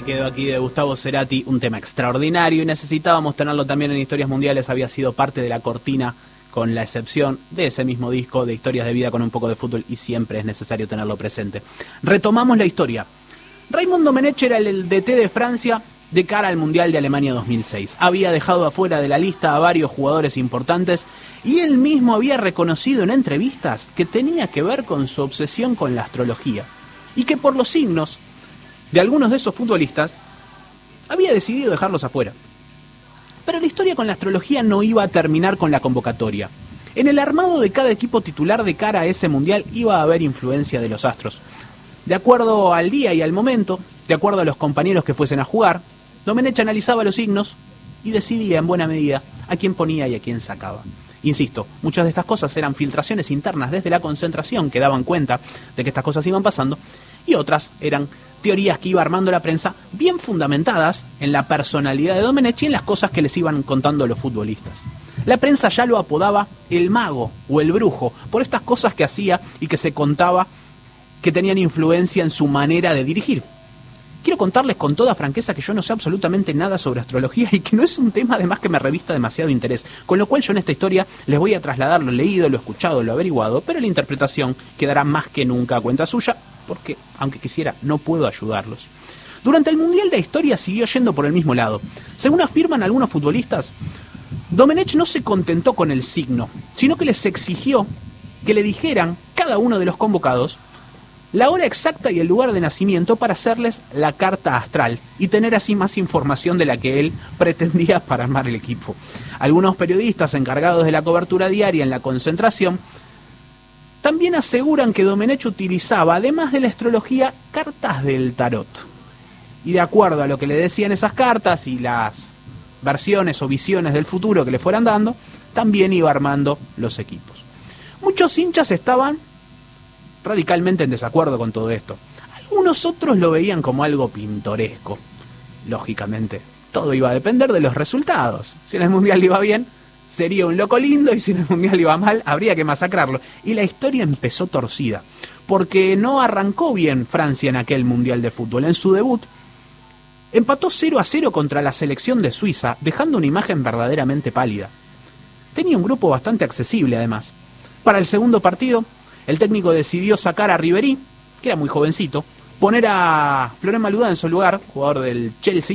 Me quedo aquí de Gustavo Cerati, un tema extraordinario y necesitábamos tenerlo también en Historias Mundiales. Había sido parte de la cortina, con la excepción de ese mismo disco de Historias de Vida con un poco de fútbol, y siempre es necesario tenerlo presente. Retomamos la historia. Raymond Domenech era el DT de Francia de cara al Mundial de Alemania 2006. Había dejado afuera de la lista a varios jugadores importantes y él mismo había reconocido en entrevistas que tenía que ver con su obsesión con la astrología y que por los signos de algunos de esos futbolistas había decidido dejarlos afuera. Pero la historia con la astrología no iba a terminar con la convocatoria. En el armado de cada equipo titular de cara a ese Mundial iba a haber influencia de los astros. De acuerdo al día y al momento, de acuerdo a los compañeros que fuesen a jugar, Domenech analizaba los signos y decidía en buena medida a quién ponía y a quién sacaba. Insisto, muchas de estas cosas eran filtraciones internas desde la concentración que daban cuenta de que estas cosas iban pasando, y otras eran teorías que iba armando la prensa, bien fundamentadas en la personalidad de Domenech y en las cosas que les iban contando los futbolistas. La prensa ya lo apodaba el mago o el brujo por estas cosas que hacía y que se contaba que tenían influencia en su manera de dirigir. Quiero contarles con toda franqueza que yo no sé absolutamente nada sobre astrología y que no es un tema además que me revista demasiado interés, con lo cual yo en esta historia les voy a trasladar lo leído, lo escuchado, lo averiguado, pero la interpretación quedará más que nunca a cuenta suya, porque, aunque quisiera, no puedo ayudarlos. Durante el Mundial la historia siguió yendo por el mismo lado. Según afirman algunos futbolistas, Domenech no se contentó con el signo, sino que les exigió que le dijeran, cada uno de los convocados, la hora exacta y el lugar de nacimiento para hacerles la carta astral y tener así más información de la que él pretendía para armar el equipo. Algunos periodistas encargados de la cobertura diaria en la concentración también aseguran que Domenech utilizaba, además de la astrología, cartas del tarot. Y de acuerdo a lo que le decían esas cartas y las versiones o visiones del futuro que le fueran dando, también iba armando los equipos. Muchos hinchas estaban radicalmente en desacuerdo con todo esto. Algunos otros lo veían como algo pintoresco. Lógicamente, todo iba a depender de los resultados. Si en el Mundial le iba bien, sería un loco lindo, y si en el Mundial iba mal, habría que masacrarlo. Y la historia empezó torcida, porque no arrancó bien Francia en aquel Mundial de Fútbol. En su debut, empató 0-0 contra la selección de Suiza, dejando una imagen verdaderamente pálida. Tenía un grupo bastante accesible, además. Para el segundo partido, el técnico decidió sacar a Ribéry, que era muy jovencito, poner a Florent Malouda en su lugar, jugador del Chelsea,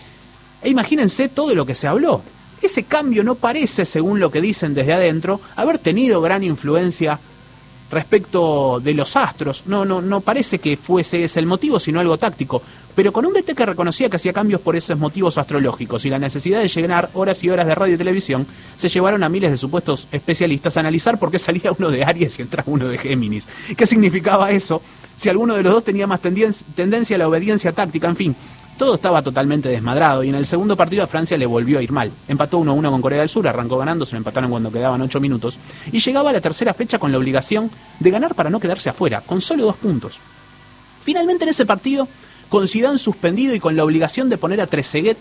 e imagínense todo lo que se habló. Ese cambio no parece, según lo que dicen desde adentro, haber tenido gran influencia respecto de los astros. No parece que fuese ese el motivo, sino algo táctico. Pero con un DT que reconocía que hacía cambios por esos motivos astrológicos y la necesidad de llenar horas y horas de radio y televisión, se llevaron a miles de supuestos especialistas a analizar por qué salía uno de Aries y entraba uno de Géminis. ¿Qué significaba eso? Si alguno de los dos tenía más tendencia a la obediencia táctica, en fin. Todo estaba totalmente desmadrado y en el segundo partido a Francia le volvió a ir mal. Empató 1-1 con Corea del Sur, arrancó ganando, se lo empataron cuando quedaban 8 minutos y llegaba a la tercera fecha con la obligación de ganar para no quedarse afuera, con solo 2 puntos. Finalmente en ese partido, con Zidane suspendido y con la obligación de poner a Trezeguet,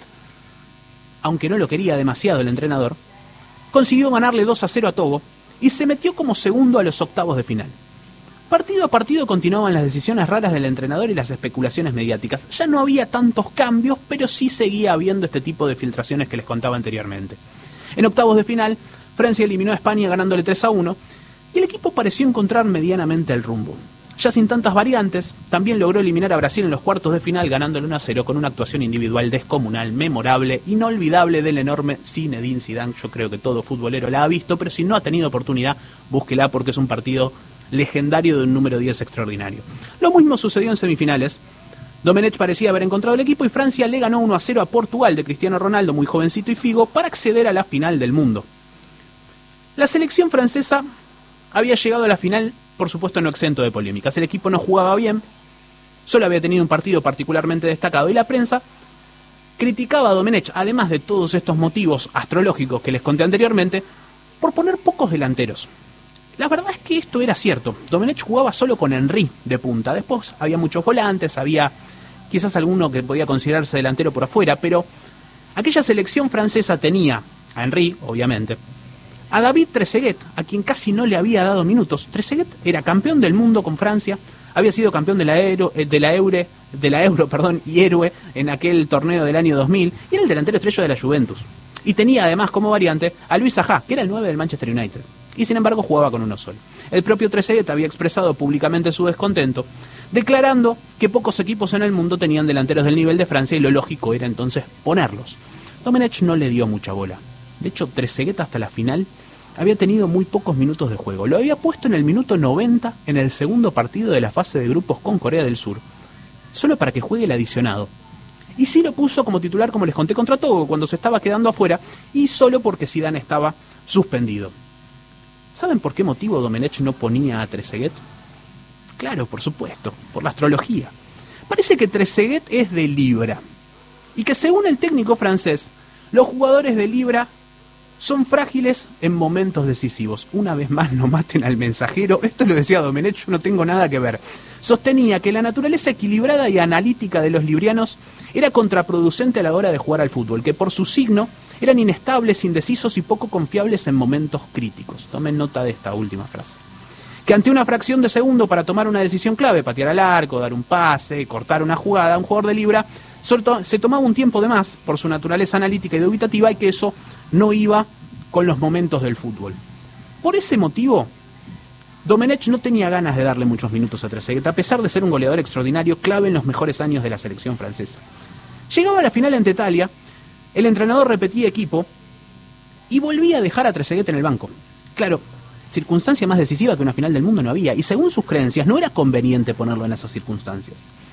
aunque no lo quería demasiado el entrenador, consiguió ganarle 2-0 a Togo y se metió como segundo a los octavos de final. Partido a partido continuaban las decisiones raras del entrenador y las especulaciones mediáticas. Ya no había tantos cambios, pero sí seguía habiendo este tipo de filtraciones que les contaba anteriormente. En octavos de final, Francia eliminó a España ganándole 3-1 y el equipo pareció encontrar medianamente el rumbo. Ya sin tantas variantes, también logró eliminar a Brasil en los cuartos de final ganándole 1-0 con una actuación individual descomunal, memorable, inolvidable del enorme Zinedine Zidane. Yo creo que todo futbolero la ha visto, pero si no ha tenido oportunidad, búsquela porque es un partido legendario de un número 10 extraordinario. Lo mismo sucedió en semifinales. Domenech parecía haber encontrado el equipo y Francia le ganó 1-0 a Portugal de Cristiano Ronaldo, muy jovencito, y Figo, para acceder a la final del mundo. La selección francesa había llegado a la final, por supuesto no exento de polémicas. El equipo no jugaba bien, solo había tenido un partido particularmente destacado y la prensa criticaba a Domenech, además de todos estos motivos astrológicos que les conté anteriormente, por poner pocos delanteros. La verdad es que esto era cierto. Domenech jugaba solo con Henry de punta. Después había muchos volantes, había quizás alguno que podía considerarse delantero por afuera, pero aquella selección francesa tenía a Henry, obviamente, a David Trezeguet, a quien casi no le había dado minutos. Trezeguet era campeón del mundo con Francia, había sido campeón de la Euro, y héroe en aquel torneo del año 2000, y era el delantero estrella de la Juventus. Y tenía además como variante a Luis Saha, que era el 9 del Manchester United, y sin embargo jugaba con uno solo. El propio Trezeguet había expresado públicamente su descontento, declarando que pocos equipos en el mundo tenían delanteros del nivel de Francia y lo lógico era entonces ponerlos. Domenech no le dio mucha bola. De hecho, Trezeguet hasta la final había tenido muy pocos minutos de juego. Lo había puesto en el minuto 90 en el segundo partido de la fase de grupos con Corea del Sur, solo para que juegue el adicionado. Y sí lo puso como titular, como les conté, contra Togo, cuando se estaba quedando afuera, y solo porque Zidane estaba suspendido. ¿Saben por qué motivo Domenech no ponía a Trezeguet? Claro, por supuesto, por la astrología. Parece que Trezeguet es de Libra, y que según el técnico francés, los jugadores de Libra son frágiles en momentos decisivos. Una vez más, no maten al mensajero. Esto lo decía Domenech, yo no tengo nada que ver. Sostenía que la naturaleza equilibrada y analítica de los librianos era contraproducente a la hora de jugar al fútbol, que por su signo eran inestables, indecisos y poco confiables en momentos críticos. Tomen nota de esta última frase. Que ante una fracción de segundo para tomar una decisión clave, patear al arco, dar un pase, cortar una jugada, un jugador de Libra se tomaba un tiempo de más por su naturaleza analítica y dubitativa, y que eso no iba con los momentos del fútbol. Por ese motivo, Domenech no tenía ganas de darle muchos minutos a Trezeguet, a pesar de ser un goleador extraordinario, clave en los mejores años de la selección francesa. Llegaba a la final ante Italia, el entrenador repetía equipo y volvía a dejar a Trezeguet en el banco. Claro, circunstancia más decisiva que una final del mundo no había, y según sus creencias no era conveniente ponerlo en esas circunstancias.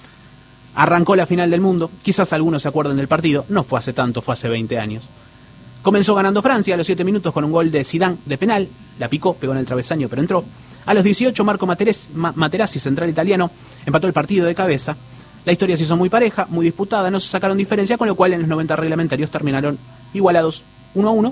Arrancó la final del mundo, quizás algunos se acuerden del partido, no fue hace tanto, fue hace 20 años. Comenzó ganando Francia a los 7 minutos con un gol de Zidane de penal, la picó, pegó en el travesaño pero entró. A los 18 Marco Materazzi, central italiano, empató el partido de cabeza. La historia se hizo muy pareja, muy disputada, no se sacaron diferencia, con lo cual en los 90 reglamentarios terminaron igualados 1-1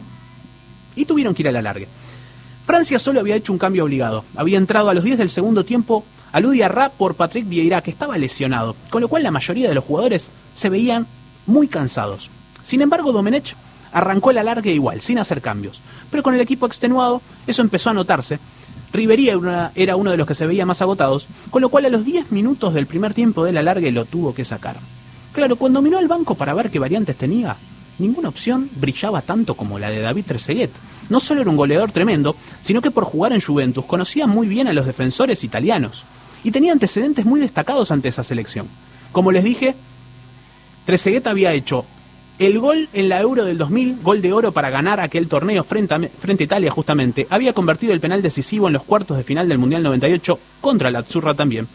y tuvieron que ir a la largue. Francia solo había hecho un cambio obligado, había entrado a los 10 del segundo tiempo Alou Diarra por Patrick Vieira, que estaba lesionado, con lo cual la mayoría de los jugadores se veían muy cansados. Sin embargo, Domenech arrancó el alargue igual, sin hacer cambios, pero con el equipo extenuado eso empezó a notarse. Ribéry era uno de los que se veía más agotados, con lo cual a los 10 minutos del primer tiempo del alargue lo tuvo que sacar. Claro, cuando miró al banco para ver qué variantes tenía, ninguna opción brillaba tanto como la de David Trezeguet. No solo era un goleador tremendo, sino que por jugar en Juventus conocía muy bien a los defensores italianos y tenía antecedentes muy destacados ante esa selección. Como les dije, Trezeguet había hecho el gol en la Euro del 2000, gol de oro para ganar aquel torneo frente a Italia justamente. Había convertido el penal decisivo en los cuartos de final del Mundial 98 contra la Azzurra también.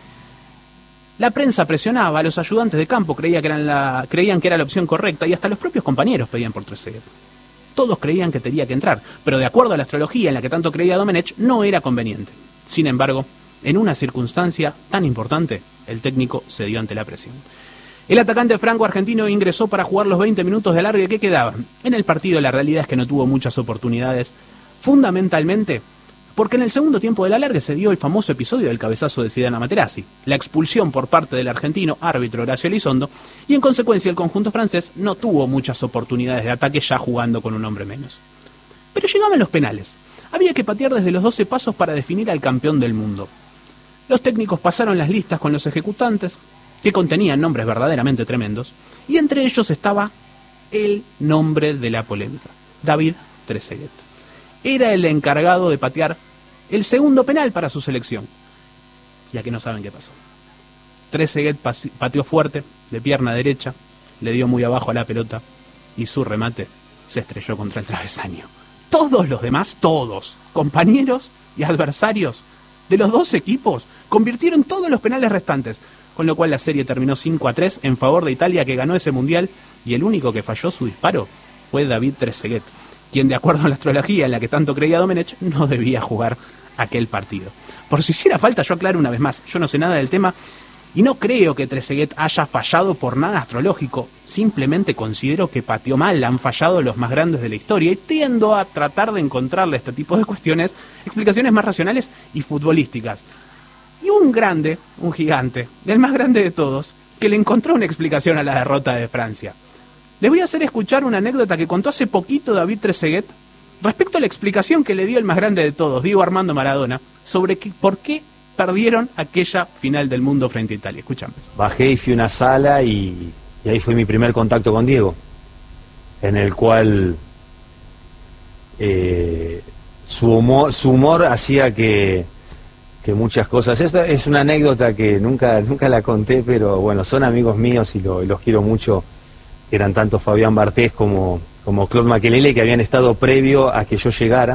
La prensa presionaba, a los ayudantes de campo creían que era la opción correcta, y hasta los propios compañeros pedían por Trezeguet. Todos creían que tenía que entrar, pero de acuerdo a la astrología en la que tanto creía Domenech, no era conveniente. Sin embargo, en una circunstancia tan importante, el técnico cedió ante la presión. El atacante franco-argentino ingresó para jugar los 20 minutos de alargue que quedaban. En el partido la realidad es que no tuvo muchas oportunidades, fundamentalmente porque en el segundo tiempo del alargue se dio el famoso episodio del cabezazo de Zidane a Materazzi, la expulsión por parte del argentino árbitro Horacio Elizondo, y en consecuencia el conjunto francés no tuvo muchas oportunidades de ataque ya jugando con un hombre menos. Pero llegaban los penales. Había que patear desde los 12 pasos para definir al campeón del mundo. Los técnicos pasaron las listas con los ejecutantes, que contenían nombres verdaderamente tremendos, y entre ellos estaba el nombre de la polémica, David Trezeguet. Era el encargado de patear el segundo penal para su selección. Y aquí no saben qué pasó. Trezeguet pateó fuerte, de pierna derecha, le dio muy abajo a la pelota, y su remate se estrelló contra el travesaño. Todos los demás, todos, compañeros y adversarios de los dos equipos, convirtieron todos los penales restantes, con lo cual la serie terminó 5-3 en favor de Italia, que ganó ese mundial, y el único que falló su disparo fue David Trezeguet, quien, de acuerdo a la astrología en la que tanto creía Domenech, no debía jugar aquel partido. Por si hiciera falta, yo aclaro una vez más, yo no sé nada del tema, y no creo que Trezeguet haya fallado por nada astrológico, simplemente considero que pateó mal, han fallado los más grandes de la historia, y tiendo a tratar de encontrarle a este tipo de cuestiones explicaciones más racionales y futbolísticas. Y un grande, un gigante, el más grande de todos, que le encontró una explicación a la derrota de Francia. Les voy a hacer escuchar una anécdota que contó hace poquito David Trezeguet respecto a la explicación que le dio el más grande de todos, Diego Armando Maradona, sobre por qué perdieron aquella final del mundo frente a Italia. Escuchame. Bajé y fui a una sala y ahí fue mi primer contacto con Diego, en el cual su humor hacía que muchas cosas... Esta es una anécdota que nunca la conté, pero bueno, son amigos míos y los quiero mucho. Eran tanto Fabián Barthez como Claude Makelele, que habían estado previo a que yo llegara.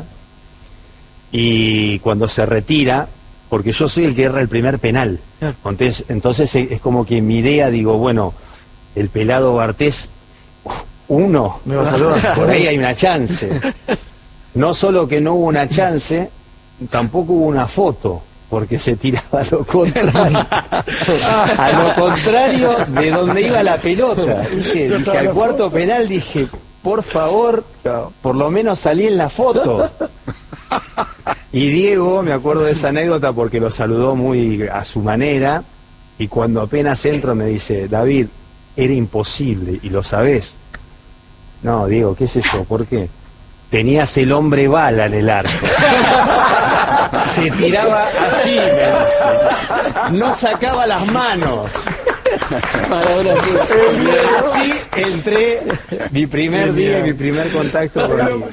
Y cuando se retira, porque yo soy el que erra el primer penal, entonces es como que mi idea, digo, bueno, el pelado Barthez, uno, me va a saludar, por ahí hay una chance. No solo que no hubo una chance, tampoco hubo una foto, porque se tiraba a lo contrario. A lo contrario de donde iba la pelota. Dije al cuarto penal, dije, por favor, por lo menos salí en la foto. Y Diego, me acuerdo de esa anécdota porque lo saludó muy a su manera, y cuando apenas entro me dice, David, era imposible, y lo sabés. No, Diego, qué sé yo, ¿por qué? Tenías el hombre bala en el arco. Se tiraba así, me dice. No sacaba las manos. Así entré mi primer día, mi primer contacto con él.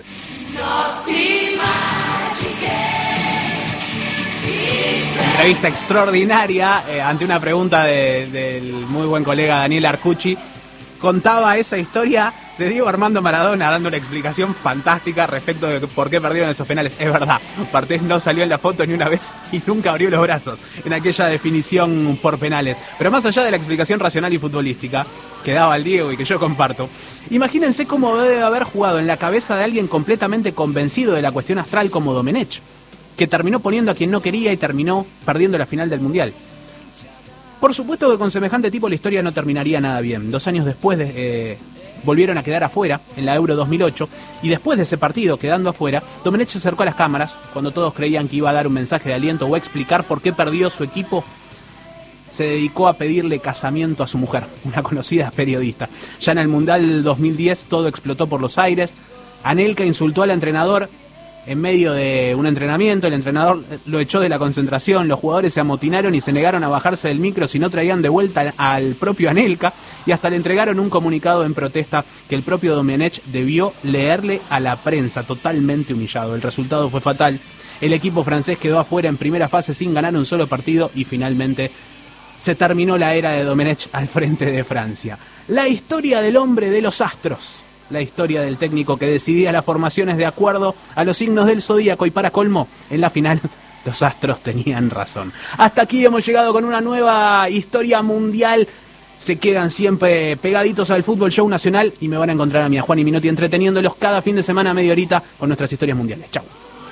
Entrevista extraordinaria ante una pregunta del muy buen colega Daniel Arcucci. Contaba esa historia de Diego Armando Maradona dando una explicación fantástica respecto de por qué perdieron esos penales. Es verdad, Barthez no salió en la foto ni una vez y nunca abrió los brazos en aquella definición por penales. Pero más allá de la explicación racional y futbolística que daba el Diego y que yo comparto, imagínense cómo debe haber jugado en la cabeza de alguien completamente convencido de la cuestión astral como Domenech, que terminó poniendo a quien no quería y terminó perdiendo la final del Mundial. Por supuesto que con semejante tipo la historia no terminaría nada bien. 2 años después volvieron a quedar afuera en la Euro 2008, y después de ese partido quedando afuera, Domenech se acercó a las cámaras cuando todos creían que iba a dar un mensaje de aliento o a explicar por qué perdió su equipo. Se dedicó a pedirle casamiento a su mujer, una conocida periodista. Ya en el Mundial 2010 todo explotó por los aires. Anelka insultó al entrenador en medio de un entrenamiento, el entrenador lo echó de la concentración, los jugadores se amotinaron y se negaron a bajarse del micro si no traían de vuelta al propio Anelka, y hasta le entregaron un comunicado en protesta que el propio Domenech debió leerle a la prensa, totalmente humillado. El resultado fue fatal. El equipo francés quedó afuera en primera fase sin ganar un solo partido y finalmente se terminó la era de Domenech al frente de Francia. La historia del hombre de los astros. La historia del técnico que decidía las formaciones de acuerdo a los signos del zodíaco, y para colmo, en la final los astros tenían razón. Hasta aquí hemos llegado con una nueva historia mundial. Se quedan siempre pegaditos al Fútbol Show Nacional y me van a encontrar a mí, a Juan y Minotti, entreteniéndolos cada fin de semana a media horita con nuestras historias mundiales. Chau.